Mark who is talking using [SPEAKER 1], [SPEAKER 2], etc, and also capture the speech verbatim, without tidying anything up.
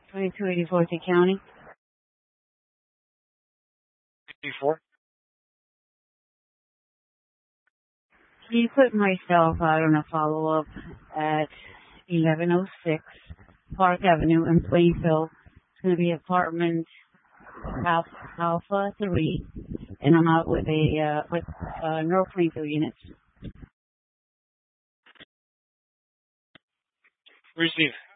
[SPEAKER 1] twenty-two eighty-four T County.
[SPEAKER 2] eighty-four.
[SPEAKER 1] Can you put myself out on a follow-up at eleven oh six Park Avenue in Plainfield? It's going to be apartment Alpha, Alpha three, and I'm out with a uh, with uh, North Plainfield units.
[SPEAKER 2] Receive.